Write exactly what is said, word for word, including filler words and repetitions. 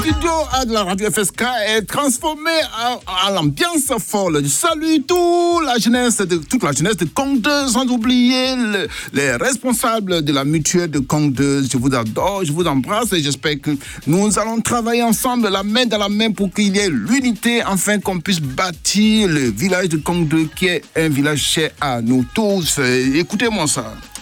studio A de la radio F S K est transformé à, à l'ambiance folle. Salut tout la jeunesse de, toute la jeunesse de Kongde, sans oublier le, les responsables de la mutuelle de Kongde. Je vous adore, je vous embrasse et j'espère que nous allons travailler ensemble, la main dans la main, pour qu'il y ait l'unité, afin qu'on puisse bâtir le village de Kongde, qui est un village cher à nous tous. Écoutez-moi ça.